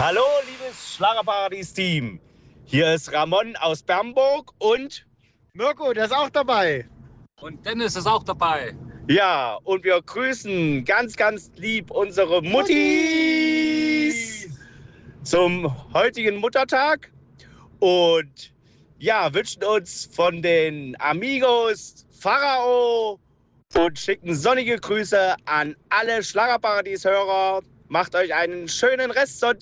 Hallo, liebes Schlagerparadies-Team. Hier ist Ramon aus Bernburg und Mirko, der ist auch dabei. Und Dennis ist auch dabei. ja, und wir grüßen ganz, ganz lieb unsere Muttis zum heutigen Muttertag und ja, wünschen uns von den Amigos Pharao und schicken sonnige Grüße an alle Schlagerparadies-Hörer. Macht euch einen schönen Restsonntag.